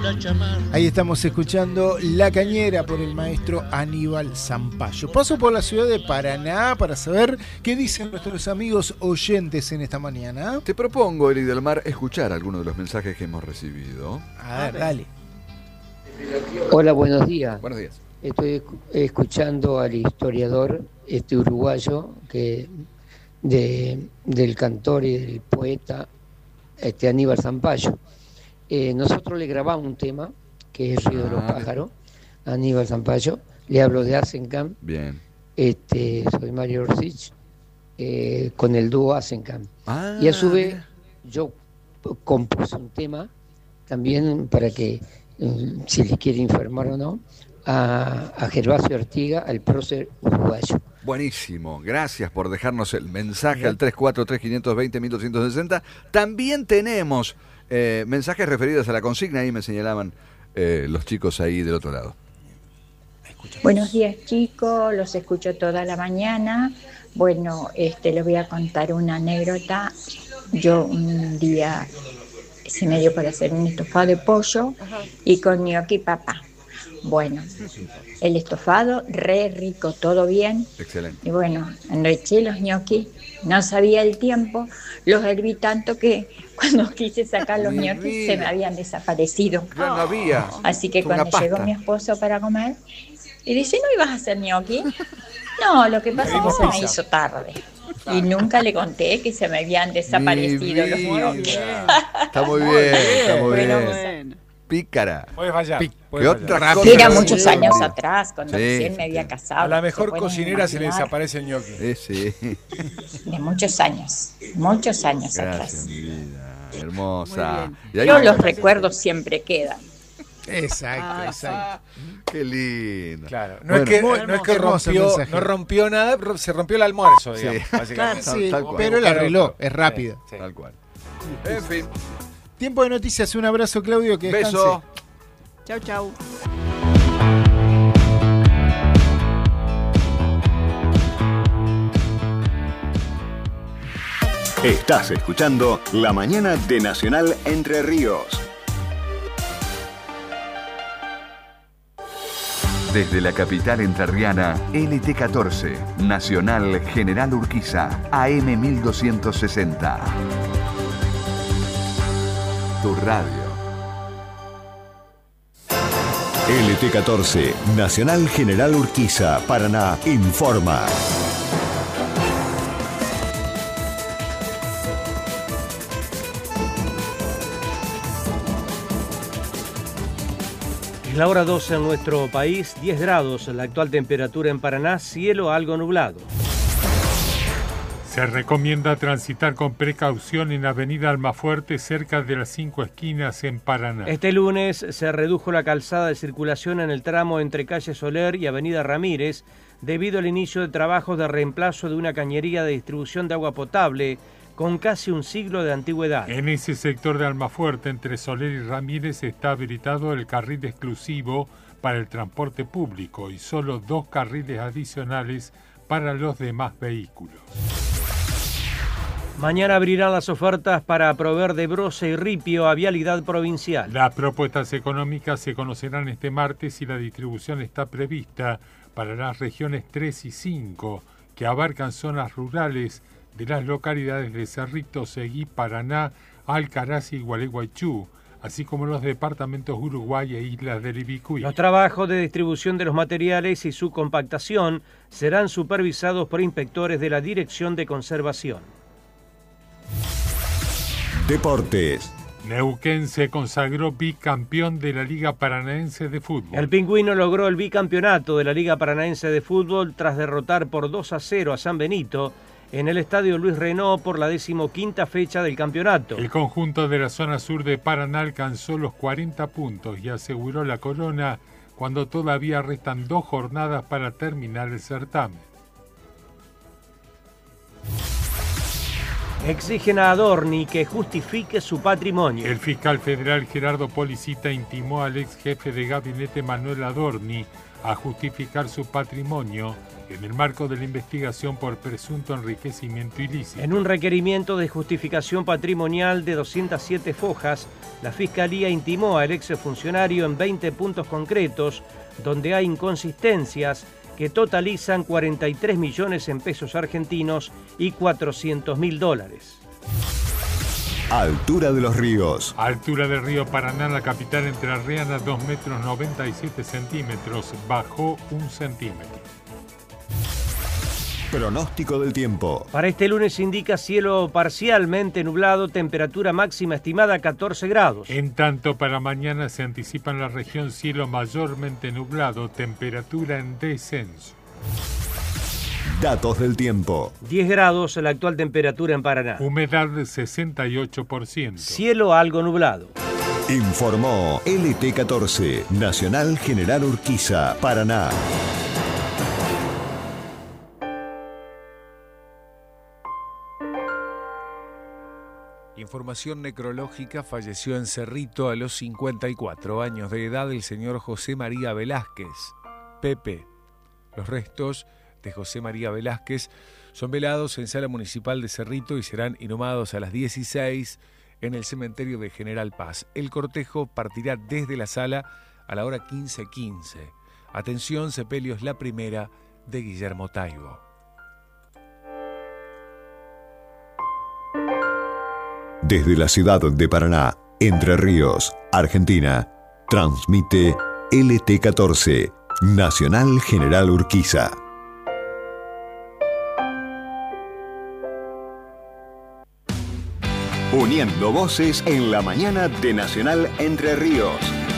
Ahí estamos escuchando La Cañera por el maestro Aníbal Zampayo. Paso por la ciudad de Paraná para saber qué dicen nuestros amigos oyentes en esta mañana. Te propongo, Eli del Mar, escuchar algunos de los mensajes que hemos recibido. A ver, dale. Hola, buenos días. Buenos días. Estoy escuchando al historiador uruguayo del cantor y del poeta Aníbal Zampayo. Nosotros le grabamos un tema que es Río de los Pájaros, Aníbal Zampayo. Le hablo de Asenkamp. Bien. Soy Mario Orsich, con el dúo Asenkamp. Y a su vez yo compuse un tema también para que, si les quiere informar o no, a Gervasio Artiga, al prócer uruguayo. Buenísimo, gracias por dejarnos el mensaje al 343-520-1260. También tenemos mensajes referidos a la consigna, ahí me señalaban los chicos ahí del otro lado. Buenos días, chicos, los escucho toda la mañana. Bueno, les voy a contar una anécdota. Yo un día se me dio por hacer un estofado de pollo y con gnocchi papá. Bueno, el estofado, re rico, todo bien. Excelente. Y bueno, enreché los gnocchi, no sabía el tiempo, los herví tanto que cuando quise sacar los gnocchi se me habían desaparecido. Ya no había. Así que cuando llegó mi esposo para comer, y dice, ¿no ibas a hacer gnocchi? No, lo que pasa es que se me hizo tarde. Y nunca le conté que se me habían desaparecido los gnocchi. Está muy bien, está muy bien. Bueno. Pícara. Puede fallar. ¿Qué otra cosa? Era muchos años atrás, cuando recién me había casado. A la mejor cocinera se le desaparece el gnocchi. Sí. De muchos años Gracias, atrás. mi vida. Hermosa. Yo los recuerdos siempre quedan. Exacto. Qué lindo. Claro. No es que no rompió nada, se rompió el almuerzo, digamos, básicamente. Sí, tal cual. pero el arregló, es rápido. Sí. Tal cual. En fin. Tiempo de noticias, un abrazo, Claudio, que descanse. Beso. Chau, chau. Estás escuchando La Mañana de Nacional Entre Ríos. Desde la capital entrerriana, LT14, Nacional General Urquiza, AM 1260. Tu radio. LT14, Nacional General Urquiza, Paraná, informa. Es la hora 12 en nuestro país, 10 grados la actual temperatura en Paraná, cielo algo nublado. Se recomienda transitar con precaución en Avenida Almafuerte cerca de las 5 esquinas en Paraná. Este lunes se redujo la calzada de circulación en el tramo entre calle Soler y Avenida Ramírez debido al inicio de trabajos de reemplazo de una cañería de distribución de agua potable con casi un siglo de antigüedad. En ese sector de Almafuerte, entre Soler y Ramírez, está habilitado el carril exclusivo para el transporte público y solo 2 carriles adicionales para los demás vehículos. Mañana abrirán las ofertas para proveer de broce y ripio a Vialidad Provincial. Las propuestas económicas se conocerán este martes y la distribución está prevista para las regiones 3 y 5, que abarcan zonas rurales de las localidades de Cerrito, Seguí, Paraná, Alcaraz y Gualeguaychú, así como los departamentos Uruguay e Islas del Ibicuí. Los trabajos de distribución de los materiales y su compactación serán supervisados por inspectores de la Dirección de Conservación. Deportes. Neuquén se consagró bicampeón de la Liga Paranaense de Fútbol. El Pingüino logró el bicampeonato de la Liga Paranaense de Fútbol tras derrotar por 2-0 a San Benito en el Estadio Luis Renault por la 15ª fecha del campeonato. El conjunto de la zona sur de Paraná alcanzó los 40 puntos y aseguró la corona cuando todavía restan 2 jornadas para terminar el certamen. Exigen a Adorni que justifique su patrimonio. El fiscal federal Gerardo Policita intimó al ex jefe de gabinete Manuel Adorni a justificar su patrimonio en el marco de la investigación por presunto enriquecimiento ilícito. En un requerimiento de justificación patrimonial de 207 fojas, la Fiscalía intimó al exfuncionario en 20 puntos concretos, donde hay inconsistencias que totalizan 43 millones en pesos argentinos y 400.000 dólares. Altura de los ríos. Altura del río Paraná, la capital entrerriana, 2 metros 97 centímetros, bajó 1 centímetro. Pronóstico del tiempo. Para este lunes indica cielo parcialmente nublado, temperatura máxima estimada 14 grados. En tanto, para mañana se anticipa en la región cielo mayormente nublado, temperatura en descenso. Datos del tiempo. 10 grados la actual temperatura en Paraná. Humedad de 68%. Cielo algo nublado. Informó LT14, Nacional General Urquiza, Paraná. Información necrológica: falleció en Cerrito a los 54 años de edad el señor José María Velázquez, Pepe. Los restos de José María Velázquez son velados en Sala Municipal de Cerrito y serán inhumados a las 16 en el cementerio de General Paz. El cortejo partirá desde la sala a la hora 15:15. Atención, sepelios la primera de Guillermo Taibo. Desde la ciudad de Paraná, Entre Ríos, Argentina, transmite LT14, Nacional General Urquiza. Uniendo voces en la mañana de Nacional Entre Ríos.